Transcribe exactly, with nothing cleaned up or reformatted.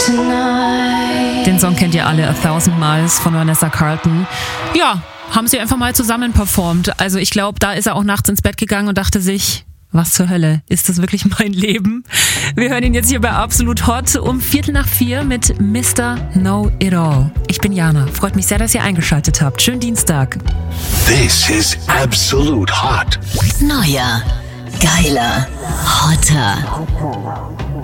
Den Song kennt ihr alle, A Thousand Miles von Vanessa Carlton. Ja, haben sie einfach mal zusammen performt. Also ich glaube, da ist er auch nachts ins Bett gegangen und dachte sich, was zur Hölle, ist das wirklich mein Leben? Wir hören ihn jetzt hier bei Absolut Hot um Viertel nach vier mit Mister Know It All. Ich bin Jana, freut mich sehr, dass ihr eingeschaltet habt. Schönen Dienstag. This is Absolut Hot. Neuer, geiler, hotter.